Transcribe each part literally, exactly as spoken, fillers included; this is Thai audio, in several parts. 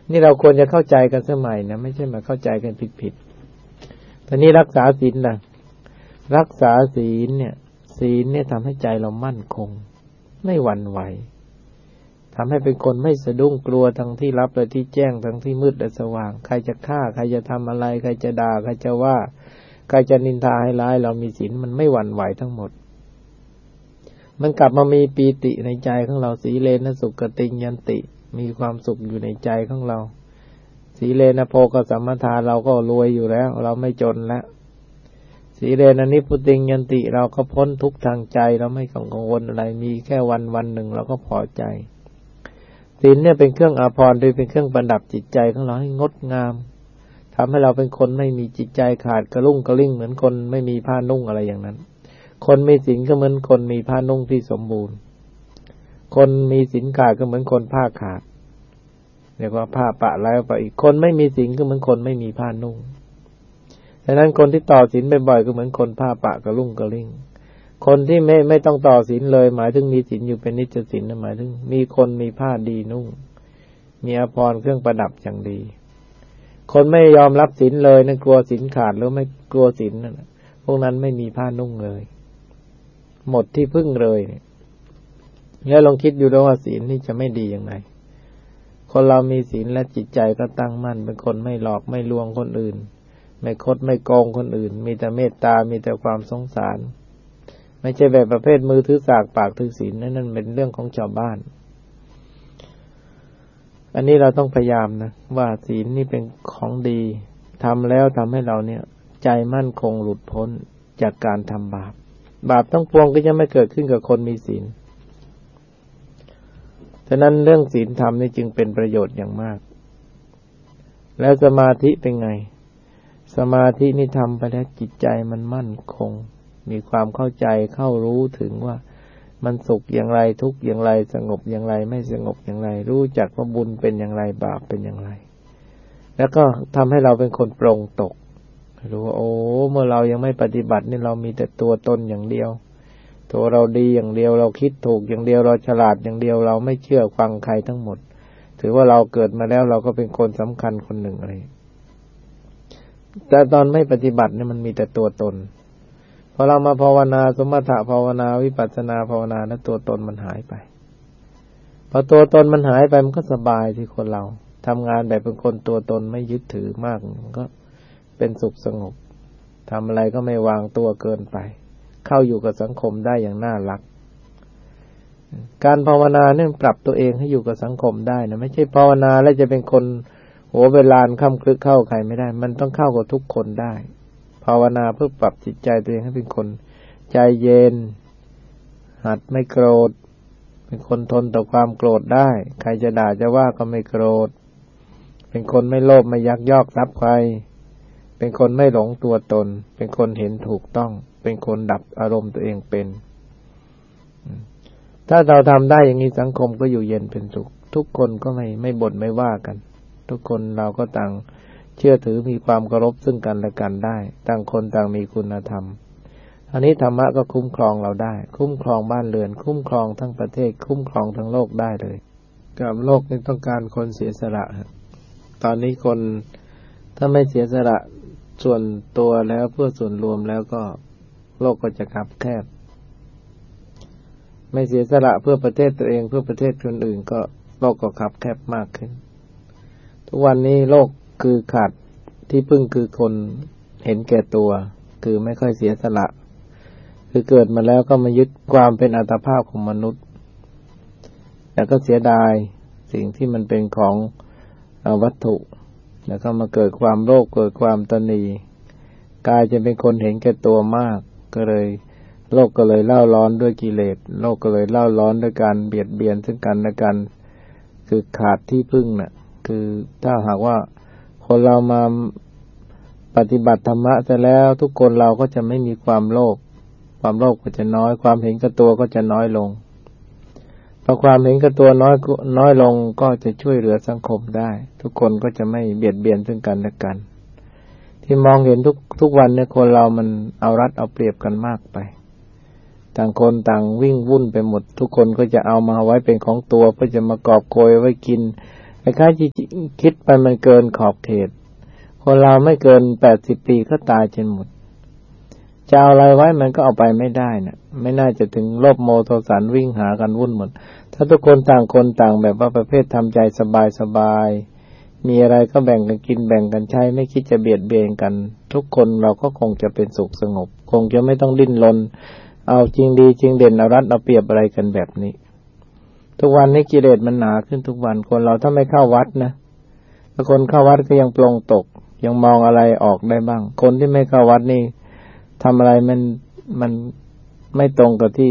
นี่เราควรจะเข้าใจกันสมัยนะไม่ใช่มาเข้าใจกันผิดๆตอนนี้รักษาศีลนะรักษาศีลเนี่ยศีลเนี่ยทำให้ใจเรามั่นคงไม่หวั่นไหวทำให้เป็นคนไม่สะดุ้งกลัวทั้งที่ลับและที่แจ้งทั้งที่มืดและสว่างใครจะฆ่าใครจะทำอะไรใครจะด่าใครจะว่าใครจะนินทาให้ร้ายเรามีศีลมันไม่หวั่นไหวทั้งหมดมันกลับมามีปีติในใจของเราสีเลนะสุขติยันติมีความสุขอยู่ในใจของเราสีเลนะโภคสัมปทาเราก็รวยอยู่แล้วเราไม่จนแล้วสีเลนะนิพพุติยันติเราก็พ้นทุกข์ทางใจเราไม่กังวลอะไรมีแค่วันวันหนึ่งเราก็พอใจศีลเนี่ยเป็นเครื่องอาภรณ์โดยเป็นเครื่องประดับจิตใจของเราให้งดงามทำให้เราเป็นคนไม่มีจิตใจขาดกระลุ่งกระลิ่งเหมือนคนไม่มีผ้านุ่งอะไรอย่างนั้นคนมีศีลก็เหมือนคนมีผ้านุ่งที่สมบูรณ์คนมีศีลขาดก็เหมือนคนผ้าขาดเรียกว่าผ้าปะแล้วปะอีกคนไม่มีศีลก็เหมือนคนไม่มีผ้านุ่งดังนั้นคนที่ต่อศีลบ่อยๆก็เหมือนคนผ้าปะกระลุ่งกระลิ่งคนที่ไม่ไม่ต้องต่อศีลเลยหมายถึงมีศีลอยู่เป็นนิจศีลหมายถึงมีคนมีผ้าดีนุ่งมีอาภรณ์เครื่องประดับอย่างดีคนไม่ยอมรับศีลเลยนั่นกลัวศีลขาดหรือไม่กลัวศีลนั่นพวกนั้นไม่มีผ้านุ่งเลยหมดที่พึ่งเลยเนี่ยแล้วลองคิดดูด้วยว่าศีลนี่จะไม่ดีอย่างไรคนเรามีศีลและจิตใจก็ตั้งมั่นเป็นคนไม่หลอกไม่ลวงคนอื่นไม่คดไม่โกงคนอื่นมีแต่เมตตามีแต่ความสงสารไม่ใช่แบบประเภทมือถือสากปากถือศีลนั่นนั่นเป็นเรื่องของชาวบ้านอันนี้เราต้องพยายามนะว่าศีลนี่เป็นของดีทำแล้วทำให้เราเนี่ยใจมั่นคงหลุดพ้นจากการทำบาปบาปทั้งปวงก็จะไม่เกิดขึ้นกับคนมีศีลฉะนั้นเรื่องศีลธรรมนี่จึงเป็นประโยชน์อย่างมากแล้วสมาธิเป็นไงสมาธินี่ทำไปแล้วจิตใจมันมั่นคงมีความเข้าใจเข้ารู้ถึงว่ามันสุขอย่างไรทุกข์อย่างไรสงบอย่างไรไม่สงบอย่างไรรู้จักว่าบุญเป็นอย่างไรบาปเป็นอย่างไรแล้วก็ทำให้เราเป็นคนโปร่งตกรู้ว่าโอ้เมื่อเรายังไม่ปฏิบัตินี่เรามีแต่ตัวตนอย่างเดียวตัวเราดีอย่างเดียวเราคิดถูกอย่างเดียวเราฉลาดอย่างเดียวเราไม่เชื่อฟังใครทั้งหมดถือว่าเราเกิดมาแล้วเราก็เป็นคนสำคัญคนหนึ่งอะไรแต่ตอนไม่ปฏิบัติเนี่ยมันมีแต่ตัวตนพอเรามาภาวนาสมถะภาวนาวิปัสสนาภาวนาแล้วตัวตนมันหายไปพอตัวตนมันหายไปมันก็สบายที่คนเราทำงานแบบเป็นคนตัวตนไม่ยึดถือมากมันก็เป็นสุขสงบทำอะไรก็ไม่วางตัวเกินไปเข้าอยู่กับสังคมได้อย่างน่ารักการภาวนาเนี่ยปรับตัวเองให้อยู่กับสังคมได้นะไม่ใช่ภาวนาแล้วจะเป็นคนหัวเวลานค่ำคลึกเข้าใครไม่ได้มันต้องเข้ากับทุกคนได้ภาวนาเพื่อปรับจิตใจตัวเองให้เป็นคนใจเย็นหัดไม่โกรธเป็นคนทนต่อความโกรธได้ใครจะด่าจะว่าก็ไม่โกรธเป็นคนไม่โลภไม่ยักยอกทรัพย์ใครเป็นคนไม่หลงตัวตนเป็นคนเห็นถูกต้องเป็นคนดับอารมณ์ตัวเองเป็นถ้าเราทำได้อย่างนี้สังคมก็อยู่เย็นเป็นสุขทุกคนก็ไม่ไม่บ่นไม่ว่ากันทุกคนเราก็ต่างเชื่อถือมีความเคารพซึ่งกันและกันได้ต่างคนต่างมีคุณธรรมอันนี้ธรรมะก็คุ้มครองเราได้คุ้มครองบ้านเรือนคุ้มครองทั้งประเทศคุ้มครองทั้งโลกได้เลยกับโลกนี้ต้องการคนเสียสละตอนนี้คนถ้าไม่เสียสละส่วนตัวแล้วเพื่อส่วนรวมแล้วก็โลกก็จะคับแคบไม่เสียสละเพื่อประเทศตัวเองเพื่อประเทศคนอื่นก็โลกก็คับแคบมากขึ้นทุกวันนี้โลกคือขาดที่พึ่งคือคนเห็นแก่ตัวคือไม่ค่อยเสียสละคือเกิดมาแล้วก็มายึดความเป็นอัตภาพของมนุษย์แล้วก็เสียดายสิ่งที่มันเป็นของวัตถุแล้วก็มาเกิดความโลภเกิดความตณีกลายจะเป็นคนเห็นแก่ตัวมากก็เลยโลกก็เลยเล่าร้อนด้วยกิเลสโลกก็เลยเล่าร้อนด้วยการเบียดเบียนซึ่งกันและกันคือขาดที่พึ่งน่ะคือถ้าหากว่าคนเรามาปฏิบัติธรรมะแต่แล้วทุกคนเราก็จะไม่มีความโลภความโลภก็จะน้อยความเห็นแก่ตัวก็จะน้อยลงพอความเห็นแก่ตัวน้อยน้อยลงก็จะช่วยเหลือสังคมได้ทุกคนก็จะไม่เบียดเบียนซึ่งกันและกันที่มองเห็นทุกทุกวันเนี่ยคนเรามันเอารัดเอาเปรียบกันมากไปต่างคนต่างวิ่งวุ่นไปหมดทุกคนก็จะเอามาไว้เป็นของตัวเพื่อจะมากอบโกยไว้กินคล้ายๆคิดไปมันเกินขอบเขตคนเราไม่เกินแปดสิบปีก็ตายจนหมดจะเอาอะไรไว้มันก็เอาไปไม่ได้นะไม่น่าจะถึงโลภโมโทสันวิ่งหากันวุ่นหมดถ้าทุกคนต่างคนต่างแบบว่าประเภททำใจสบายๆมีอะไรก็แบ่งกันกินแบ่งกันใช้ไม่คิดจะเบียดเบียนกันทุกคนเราก็คงจะเป็นสุขสงบคงจะไม่ต้องดิ้นรนเอาจริงดีจริงเด่นเอารัดเอาเปรียบอะไรกันแบบนี้ทุกวันนี้กิเลสมันหนาขึ้นทุกวันคนเราถ้าไม่เข้าวัดนะถ้าคนเข้าวัดก็ยังปลงตกยังมองอะไรออกได้บ้างคนที่ไม่เข้าวัดนี่ทำอะไรมันมันไม่ตรงกับที่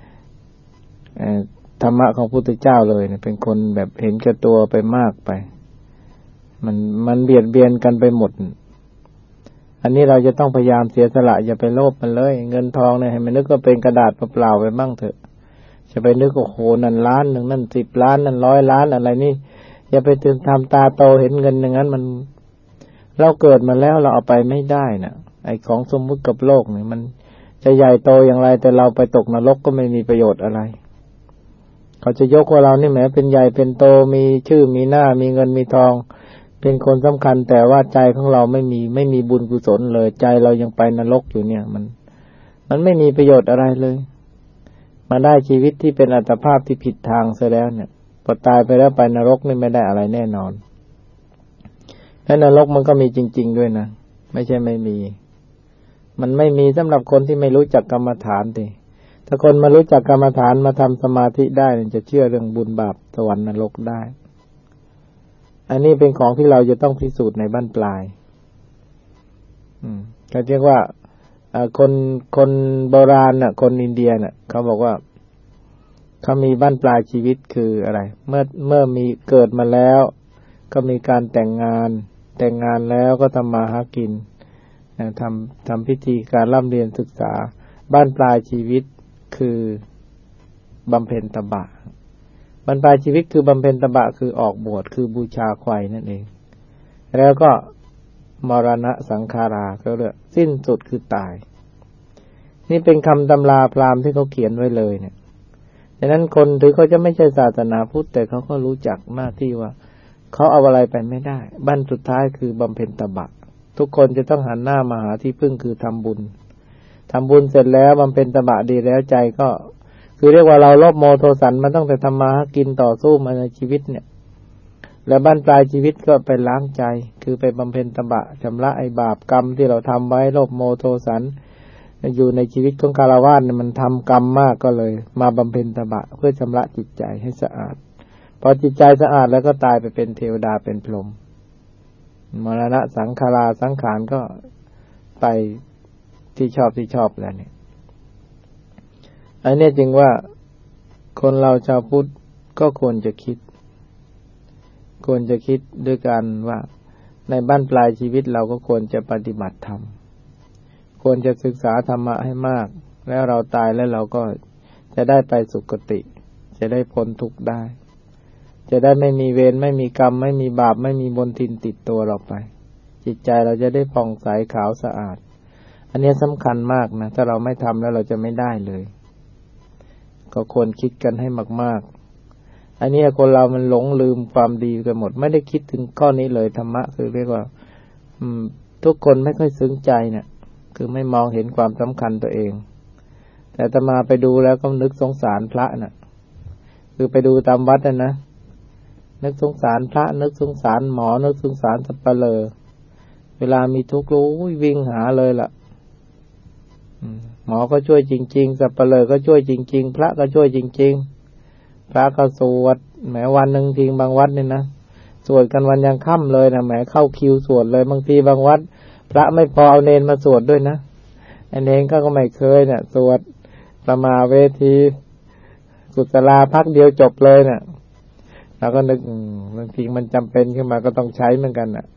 ธรรมะของพระพุทธเจ้าเลยเนี่ยเป็นคนแบบเห็นแก่ตัวไปมากไปมันมันเบียดเบียนกันไปหมดอันนี้เราจะต้องพยายามเสียสละอย่าไปโลภมันเลยเงินทองเนี่ยให้มันนึกว่าเป็นกระดาษเปล่าๆไปบ้างเถอะจะไปนึกโอ้โหนั่นล้านหนึ่งนั่นสิบล้านนั่นร้อยล้านอะไรนี่อย่าไปถึงทำตาโตเห็นเงินอย่างนั้นมันเราเกิดมาแล้วเราเอาไปไม่ได้นะไอ้ของสมมุติกับโลกเนี่ยมันจะใหญ่โตอย่างไรแต่เราไปตกนรกก็ไม่มีประโยชน์อะไรเขาจะยกว่าเรานี่แหมเป็นใหญ่เป็นโตมีชื่อมีหน้ามีเงินมีทองเป็นคนสำคัญแต่ว่าใจของเราไม่มีไม่มีบุญกุศลเลยใจเรายังไปนรกอยู่เนี่ยมันมันไม่มีประโยชน์อะไรเลยมาได้ชีวิตที่เป็นอัตภาพที่ผิดทางซะแล้วเนี่ยพอตายไปแล้วไปนรกนี่ไม่ได้อะไรแน่นอนและนรกมันก็มีจริงๆด้วยนะไม่ใช่ไม่มีมันไม่มีสำหรับคนที่ไม่รู้จักกรรมฐานดิถ้าคนมารู้จักกรรมฐานมาทำสมาธิได้จะเชื่อเรื่องบุญบาปสวรรค์นรกได้อันนี้เป็นของที่เราจะต้องพิสูจน์ในบั้นปลายอืมก็เรียกว่าคนคนโบราณน่ะคนอินเดียน่ะเขาบอกว่าเขามีบั้นปลายชีวิตคืออะไรเมื่อเมื่อมีเกิดมาแล้วก็มีการแต่งงานแต่งงานแล้วก็ทำมาหากินทำทำพิธีการร่ำเรียนศึกษาบ้านปลายชีวิตคือบำเพ็ญตบะบ้านปลายชีวิตคือบำเพ็ญตบะคือออกบวชคือบูชาไฟนั่นเองแล้วก็มรณะสังขาราก็เรียกสิ้นสุดคือตายนี่เป็นคำตำราพราหมณ์ที่เขาเขียนไว้เลยเนี่ยดังนั้นคนถึงเขาจะไม่ใช่ศาสนาพุทธแต่เขาก็รู้จักหน้าที่ว่าเขาเอาอะไรไปไม่ได้บั้นสุดท้ายคือบำเพ็ญตบะทุกคนจะต้องหันหน้ามาหาที่พึ่งคือทำบุญทำบุญเสร็จแล้วบำเพ็ญตบะดีแล้วใจก็คือเรียกว่าเราลบโมโทสันมาตั้งแต่ทำมาหากินต่อสู้มาในชีวิตเนี่ยแล้วบั้นปลายชีวิตก็ไปล้างใจคือไปบำเพ็ญตบะชำระไอ้บาปกรรมที่เราทำไว้ลบโมโทสันอยู่ในชีวิตของคฤหัสถ์เนี่ยมันทำกรรมมากก็เลยมาบำเพ็ญตบะเพื่อชำระจิตใจให้สะอาดพอจิตใจสะอาดแล้วก็ตายไปเป็นเทวดาเป็นพรหมมรณะสังขาราสังขารก็ไปที่ชอบที่ชอบแล้วเนี่ยอันนี้จึงว่าคนเราชาวพุทธก็ควรจะคิดควรจะคิดด้วยกันว่าในบั้นปลายชีวิตเราก็ควรจะปฏิบัติธรรมควรจะศึกษาธรรมะให้มากแล้วเราตายแล้วเราก็จะได้ไปสุคติจะได้พ้นทุกข์ได้จะได้ไม่มีเวรไม่มีกรรมไม่มีบาปไม่มีมลทินติดตัวเราไปจิตใจเราจะได้ผ่องใสขาวสะอาดอันนี้สำคัญมากนะถ้าเราไม่ทำแล้วเราจะไม่ได้เลยก็ควรคิดกันให้มากๆอันนี้คนเรามันหลงลืมความดีกันหมดไม่ได้คิดถึงข้อนี้เลยธรรมะคือเรียกว่าทุกคนไม่ค่อยซึ้งใจเนี่ยคือไม่มองเห็นความสำคัญตัวเองแต่อาตมาไปดูแล้วก็นึกสงสารพระน่ะคือไปดูตามวัดน่ะนะนึกสงสารพระนึกสงสารหมอนึกสงสารสัปเหร่อเวลามีทุกข์รู้วิ่งหาเลยล่ะหมอก็ช่วยจริงๆสัปเหร่อก็ช่วยจริงๆพระก็ช่วยจริงๆพระก็สวดแม้วันนึงทีบางวัดนี่นะสวดกันวันยังค่ำเลยนะแหมเข้าคิวสวดเลยบางทีบางวัดพระไม่พอเอาเนนมาสวดด้วยนะไอ้เนนก็ก็ไม่เคยเนี่ยสวดประมาเวทีกุศลาพักเดียวจบเลยเนี่ยเราก็นึกบางทีมันจำเป็นขึ้นมาก็ต้องใช้เหมือนกันน่ะ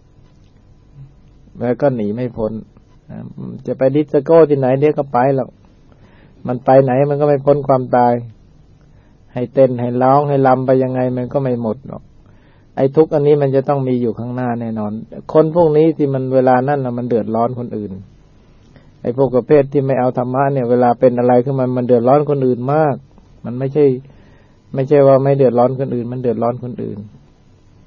แล้วก็หนีไม่พ้นจะไปดิสโก้ที่ไหนเดี๋ยวก็ไปหรอกมันไปไหนมันก็ไม่พ้นความตายให้เต้นให้ร้องให้รำไปยังไงมันก็ไม่หมดหรอกไอ้ทุกข์อันนี้มันจะต้องมีอยู่ข้างหน้าแน่นอนคนพวกนี้ที่มันเวลานั้นน่ะมันเดือดร้อนคนอื่นไอ้พวกประเภทที่ไม่เอาธรรมะเนี่ยเวลาเป็นอะไรขึ้นมามันเดือดร้อนคนอื่นมากมันไม่ใช่ไม่ใช่ว่าไม่เดือดร้อนคนอื่นมันเดือดร้อนคนอื่น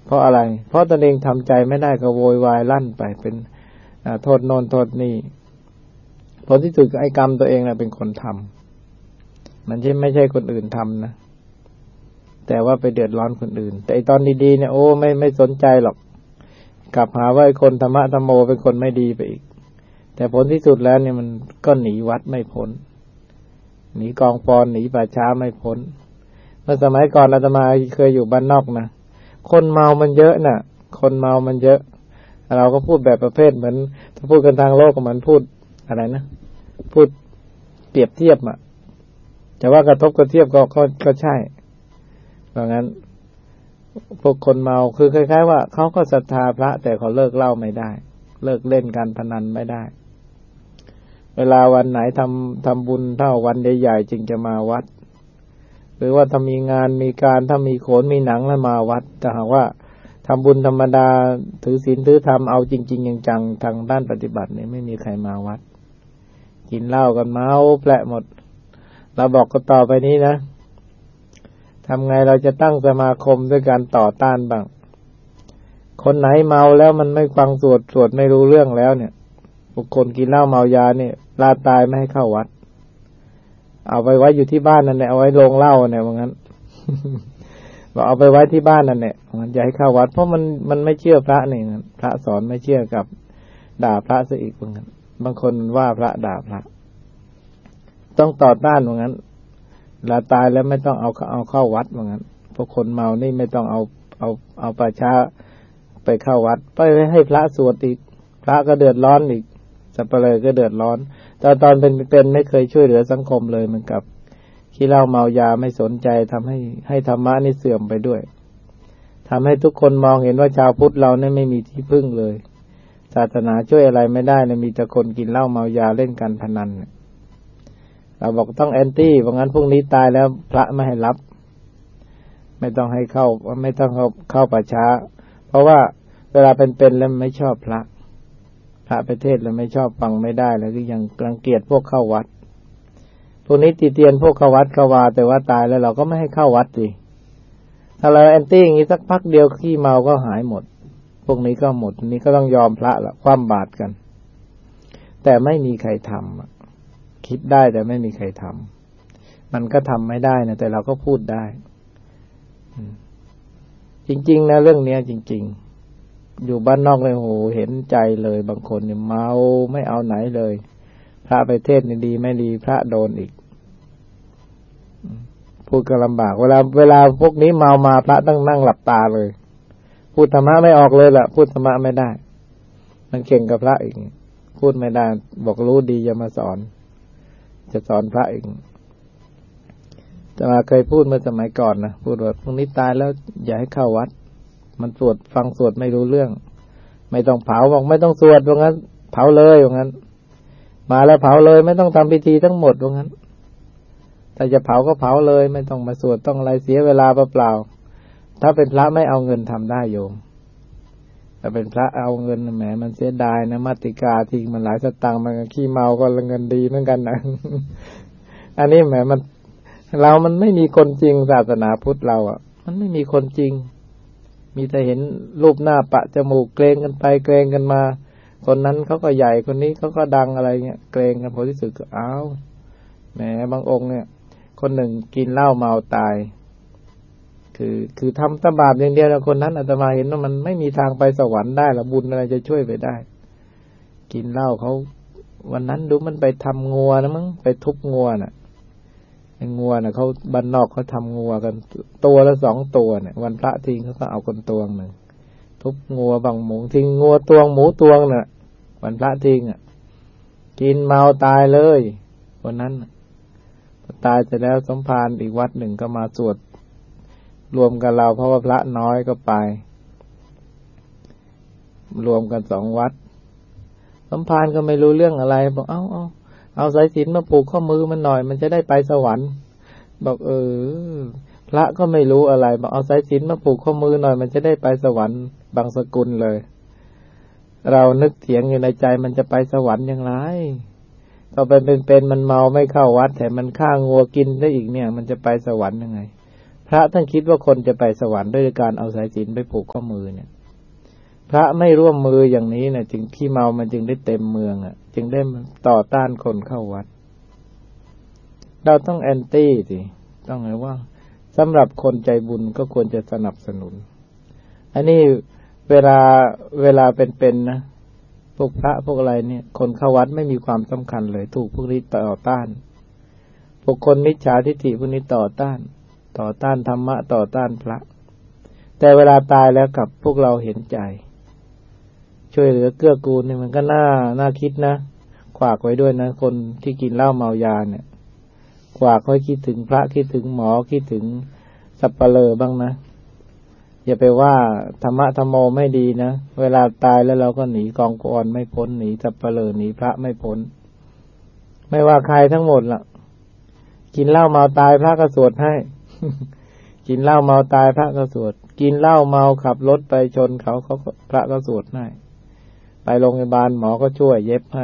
เพราะอะไรเพราะตนเองทำใจไม่ได้ก็โวยวายลั่นไปเป็นโทษโน่นโทษนี่ผลที่สุดไอ้กรรมตัวเองน่ะเป็นคนทำมันใช่ไม่ใช่คนอื่นทำนะแต่ว่าไปเดือดร้อนคนอื่นแต่ไอ้ตอนดีๆเนี่ยโอ้ไม่ไม่สนใจหรอกกลับหาว่าไอ้คนธรรมะธรรมโมเป็นคนไม่ดีไปอีกแต่ผลที่สุดแล้วเนี่ยมันก็หนีวัดไม่พ้นหนีกองฟอนหนีป่าช้าไม่พ้นเมื่อสมัยก่อนอาตมาเคยอยู่บ้านนอกนะคนเมามันเยอะน่ะคนเมามันเยอะเราก็พูดแบบประเภทเหมือนถ้าพูดกันทางโลกก็เหมือนพูดอะไรนะพูดเปรียบเทียบอ่ะแต่ว่ากระทบกระเทียบก็ก็ก็ใช่เพราะงั้นพวกคนเมาคือคล้ายๆว่าเขาก็ศรัทธาพระแต่เขาเลิกเหล้าไม่ได้เลิกเล่นการพนันไม่ได้เวลาวันไหนทำทำบุญเท่าวันใหญ่ๆจึงจะมาวัดหรือว่าถ้ามีงานมีการถ้ามีโขนมีหนังแล้วมาวัดแต่หากว่าทำบุญธรรมดาถือศีลถือธรรมเอาจริงๆจังๆทางด้านปฏิบัติเนี่ยไม่มีใครมาวัดกินเหล้ากันเมาแปะหมดเราบอกก็ต่อไปนี้นะทำไงเราจะตั้งสมาคมด้วยการต่อต้านบ้างคนไหนเมาแล้วมันไม่ฟังสวดสวดไม่รู้เรื่องแล้วเนี่ยบุคคลกินเหล้าเมายาเนี่ยลาตายไม่ให้เข้าวัดเอาไปไว้อยู่ที่บ้านนั่นแหละเอาไว้โรงเหล้าเนี่ยว่างั้น บอกเอาไปไว้ที่บ้านนั่นแหละมันอย่าให้เข้าวัดเพราะมันมันไม่เชื่อพระนี่พระสอนไม่เชื่อกับด่าพระซะอีกว่างั้นบางคนว่าพระด่าพระต้องต่อต้านว่างั้นลาตายแล้วไม่ต้องเอาเอาเข้าวัดว่างั้นพวกคนเมานี่ไม่ต้องเอาเอาเอาป่าช้าไปเข้าวัดไปให้พระสวดอีกพระก็เดือดร้อนอีกสัปเหร่อก็เดือดร้อนแต่ตอนเป็นเป็นไม่เคยช่วยเหลือสังคมเลยเหมือนกับขี้เหล้าเมายาไม่สนใจทำให้ให้ธรรมะนี่เสื่อมไปด้วยทำให้ทุกคนมองเห็นว่าชาวพุทธเราเนี่ยไม่มีที่พึ่งเลยศาสนาช่วยอะไรไม่ได้เนี่ยมีแต่คนกินเหล้าเมายาเล่นการพนันเราบอกต้องแอนตี้เพราะงั้นพรุ่งนี้ตายแล้วพระไม่ให้รับไม่ต้องให้เข้าไม่ต้องเข้าเข้าป่าช้าเพราะว่าเวลาเป็นๆแล้วไม่ชอบพระพระประเทศแล้วไม่ชอบฟังไม่ได้แล้วก็ยังรังเกียจพวกเข้าวัดพวกนี้ตีเตียนพวกเข้าวัดเข้าวาแต่ว่าตายแล้วเราก็ไม่ให้เข้าวัดสิถ้าเราแอนตี้อย่างนี้สักพักเดียวขี้เมาก็หายหมดพวกนี้ก็หมดนี้ก็ต้องยอมพระละคว่ำบาตรกันแต่ไม่มีใครทำคิดได้แต่ไม่มีใครทำมันก็ทำไม่ได้นะแต่เราก็พูดได้จริงๆนะเรื่องนี้จริงๆอยู่บ้านนอกเลยโหเห็นใจเลยบางคนเนี่ยเมาไม่เอาไหนเลยพระไปเทศน์นี่ดีไม่ดีพระโดนอีกพูดก็ลำบากเวลาเวลาพวกนี้เมามาพระต้องนั่งหลับตาเลยพูดธรรมะไม่ออกเลยล่ะพูดธรรมะไม่ได้มันเก่งกับพระอีกพูดไม่ได้บอกรู้ดีอย่ามาสอนจะสอนพระอีกแต่มาเคยพูดเมื่อสมัยก่อนนะพูดว่าพรุ่งนี้ตายแล้วอย่าให้เข้าวัดมันสวดฟังสวดไม่รู้เรื่องไม่ต้องเผาบอกไม่ต้องสวดว่างั้นเผาเลยว่างั้นมาแล้วเผาเลยไม่ต้องทำพิธีทั้งหมดว่างั้นถ้าจะเผาก็เผาเลยไม่ต้องมาสวดต้องอะไรเสียเวลาเปล่าๆถ้าเป็นพระไม่เอาเงินทำได้โยมถ้าเป็นพระเอาเงินแหมมันเสียดายนะมาติกาทิ้งมันหลายสตางค์มันขี้เมาก็เงินดีเหมือนกันนะ อันนี้แหมมันเรามันไม่มีคนจริงศาสนาพุทธเราอ่ะมันไม่มีคนจริงมีแต่เห็นรูปหน้าปะจมูกเกรงกันไปเกรงกันมาคนนั้นเขาก็ใหญ่คนนี้เขาก็ดังอะไรเงี้ยเกรงกันพอที่สุดก็อ้าวแหมบางองค์เนี่ยคนหนึ่งกินเหล้าเมาตายคือคือทำตบาปอย่างเดียวแล้วคนนั้นอาตมาเห็นว่ามันไม่มีทางไปสวรรค์ได้ละบุญอะไรจะช่วยไปได้กินเหล้าเขาวันนั้นดูมันไปทำงัวนะมั้งไปทุบงัวน่ะงัวน่ะเขาบ้านนอกเขาทำงัวกันตัวละสองตัวเนี่ยวันพระทิ้งเขาก็เอาคนตัวหนึ่งทุบงัวบังหมูทิ้งงัวตัวหมูตัวน่ะวันพระทิ้งอ่ะกินเมาตายเลยวันนั้นตายเสร็จแล้วสมภารอีกวัดหนึ่งก็มาสวดรวมกันเราเพราะว่าพระน้อยก็ไปรวมกันสองวัดสมภารก็ไม่รู้เรื่องอะไรบอกเอ้าเอาเอาสายสิญจน์มาผูกข้อมือมันหน่อยมันจะได้ไปสวรรค์บอกเออพระก็ไม่รู้อะไรบอกเอาสายสิญจน์มาผูกข้อมือหน่อยมันจะได้ไปสวรรค์บางสกุลเลยเรานึกเถียงอยู่ในใจมันจะไปสวรรค์อย่างไรต่อไปเป็นๆมันเมาไม่เข้าวัดแถมมันฆ่างัวกินได้อีกเนี่ยมันจะไปสวรรค์ยังไงพพระท่านคิดว่าคนจะไปสวรรค์ด้วยการเอาสายศีลไปผูกข้อมือเนี่ยพระไม่ร่วมมืออย่างนี้เนี่ยจึงขี้เมามันจึงได้เต็มเมืองอ่ะจึงได้ต่อต้านคนเข้าวัดเราต้องแอนตี้สิต้องไงว่าสำหรับคนใจบุญก็ควรจะสนับสนุนอันนี้เวลาเวลาเป็นๆนะพวกพระพวกอะไรเนี่ยคนเข้าวัดไม่มีความสำคัญเลยถูกพวกนี้ต่อต้านพวกคนมิจฉาทิฏฐิพวกนี้ต่อต้านต่อต้านธรรมะต่อต้านพระแต่เวลาตายแล้วกับพวกเราเห็นใจช่วยเหลือเกื้อกูลนี่มันก็น่าน่าคิดนะขวากไว้ด้วยนะคนที่กินเหล้าเมายาเนี่ยขวากไว้คิดถึงพระคิดถึงหมอคิดถึงสัปเหร่อบ้างนะอย่าไปว่าธรรมะธรรมโมไม่ดีนะเวลาตายแล้วเราก็หนีกองกรไม่พ้นหนีสัปเหร่อหนีพระไม่พ้นไม่ว่าใครทั้งหมดล่ะกินเหล้าเมาตายพระก็สวดให้ กินเหล้าเมาตายพระก็สวดกินเหล้าเมาขับรถไปชนเขาเขาพระก็สวดให้ไปโรงพยาบาลหมอก็ช่วยเย็บให้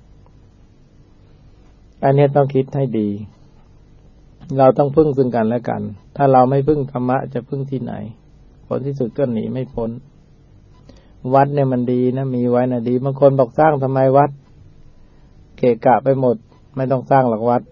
อันนี้ต้องคิดให้ดีเราต้องพึ่งซึ่งกันและกันถ้าเราไม่พึ่งธรรมะจะพึ่งที่ไหนผลที่สุดก็หนีไม่พ้นวัดเนี่ยมันดีนะมีไว้นะดีบางคนบอกสร้างทำไมวัดเกะกะไปหมดไม่ต้องสร้างหรอกวัด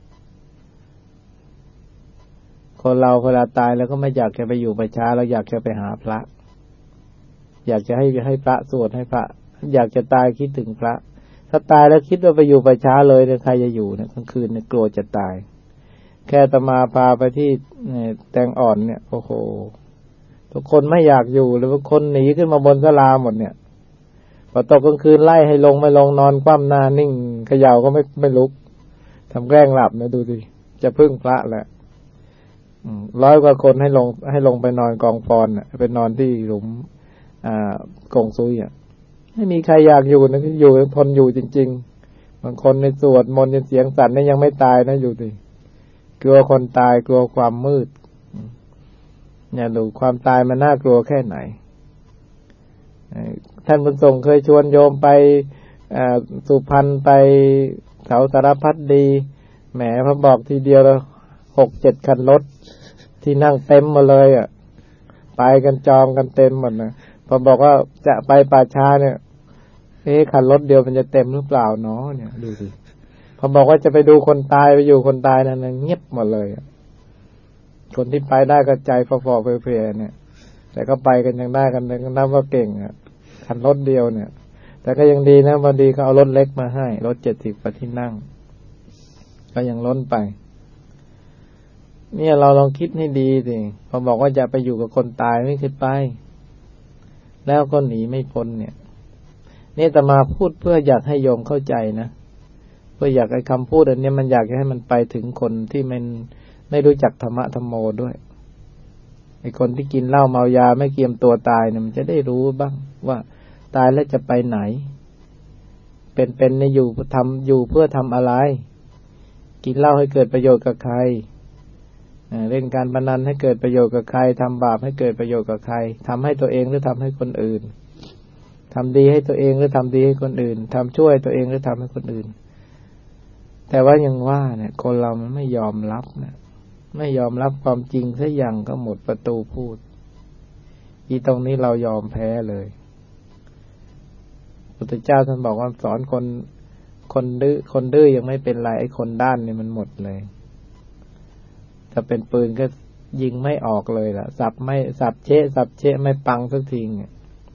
คนเราเวลาตายแล้วก็ไม่อยากจะไปอยู่ประชาเราอยากจะไปหาพระอยากจะให้ให้พระสวดให้พระอยากจะตายคิดถึงพระถ้าตายแล้วคิดว่าไปอยู่ประชาเลยเนี่ยใครจะอยู่เนี่ยกลางคืนเนี่ยกลัวจะตายแค่อาตมาพาไปที่แตงอ่อนเนี่ยโอ้โหทุกคนไม่อยากอยู่เลยบางคนหนีขึ้นมาบนศาลาหมดเนี่ยพอตกกลางคืนไล่ให้ลงไม่ลงนอนคว่ำหน้านิ่งเขย่าก็ไม่ไม่ลุกทำแกล้งหลับนะดูสิจะพึ่งพระแหละร้อยกว่าคนให้ลงให้ลงไปนอนกองฟอนน่ะไปนอนที่หลุมอ่ากงซุยอ่ะไม่มีใครอยากอยู่นะอยู่ทนอยู่จริงๆบางคนในสวดมนต์จนเสียงสั่นนี่ยังไม่ตายนะอยู่ดิกลัวคนตายกลัวความมืดเนี่ยดูความตายมันน่ากลัวแค่ไหนท่านบุญส่งเคยชวนโยมไปสุพรรณไปเขาสารพัดดีแหมพอบอกทีเดียวแล้วหกเจ็ดคันรถที่นั่งเต็มมาเลยอ่ะไปกันจองกันเต็มหมดนะพอบอกว่าจะไปป่าช้าเนี่ยเอ๊ะคันรถเดียวมันจะเต็มหรือเปล่าเนาะเนี่ยดูสิพอบอกว่าจะไปดูคนตายไปอยู่คนตายนั่นเงียบหมดเลยคนที่ไปได้ก็ใจฟอๆเพลียๆเนี่ยแต่ก็ไปกันยังได้กันเลยก็นับว่าเก่งอ่ะคันรถเดียวเนี่ยแต่ก็ยังดีนะพอดีเขาเอารถเล็กมาให้รถเจ็ดสิบกว่าที่นั่งก็ยังล้นไปเนี่ยเราลองคิดให้ดีสิพอบอกว่าจะไปอยู่กับคนตายไม่เคยไปแล้วก็หนีไม่พ้นเนี่ยนี่อาตมาพูดเพื่ออยากให้โยมเข้าใจนะเพื่ออยากให้คำพูดอันนี้มันอยากให้มันไปถึงคนที่มันไม่รู้จักธรรมะธรรมโมด้วยไอ้คนที่กินเหล้าเมายาไม่เกียมตัวตายเนี่ยมันจะได้รู้บ้างว่าตายแล้วจะไปไหนเป็นๆในอยู่ทำอยู่เพื่อทำอะไรกินเหล้าให้เกิดประโยชน์กับใครเล่นการพนันให้เกิดประโยชน์กับใครทำบาปให้เกิดประโยชน์กับใครทำให้ตัวเองหรือทำให้คนอื่นทำดีให้ตัวเองหรือทำดีให้คนอื่นทำช่วยตัวเองหรือทำให้คนอื่นแต่ว่ายังว่าเนี่ยคนเรามันไม่ยอมรับนะไม่ยอมรับความจริงสักอย่างก็หมดประตูพูดอีตรงนี้เรายอมแพ้เลยพุทธเจ้าท่านบอกว่าสอนคนคนดื้อคนดื้อยังไม่เป็นไรไอ้คนด้านนี่มันหมดเลยถ้าเป็นปืนก็ยิงไม่ออกเลยล่ะสับไม่สับเชะสับเชะไม่ปังสักทีเนี่ย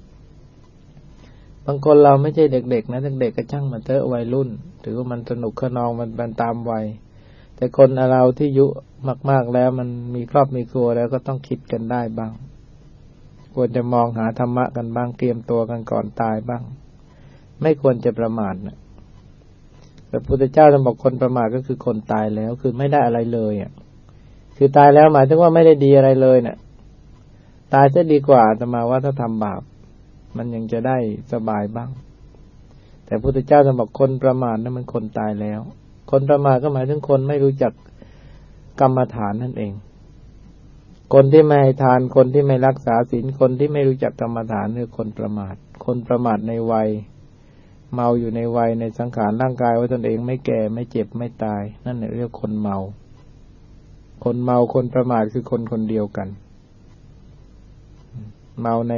บางคนเราไม่ใช่เด็กๆนะเด็กๆก็ช่างมันเถอะวัยรุ่นถือว่ามันสนุกขนองมันมันตามวัยแต่คนเราที่อายุมากๆแล้วมันมีครอบมีครัวแล้วก็ต้องคิดกันได้บ้างควรจะมองหาธรรมะกันบ้างเตรียมตัวกันก่อนตายบ้างไม่ควรจะประมาทนะแต่พุทธเจ้าท่านบอกคนประมาทก็คือคนตายแล้วคือไม่ได้อะไรเลยอ่ะคือตายแล้วหมายถึงว่าไม่ได้ดีอะไรเลยเนี่ยตายจะดีกว่าแต่มาว่าถ้าทำบาปมันยังจะได้สบายบ้างแต่พุทธเจ้าท่านบอกคนประมาทนั้นมันคนตายแล้วคนประมาทก็หมายถึงคนไม่รู้จักกรรมฐานนั่นเองคนที่ไม่ให้ทานคนที่ไม่รักษาศีลคนที่ไม่รู้จักกรรมฐานคือคนประมาทคนประมาทในวัยเมาอยู่ในวัยในสังขารร่างกายว่าตนเองไม่แก่ไม่เจ็บไม่ตายนั่นเรียกคนเมาคนเมาคนประมาทคือคนคนเดียวกันเมาใน